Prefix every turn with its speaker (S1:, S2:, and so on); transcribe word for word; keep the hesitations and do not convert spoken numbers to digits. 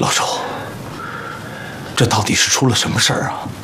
S1: 老周，这到底是出了什么事儿啊？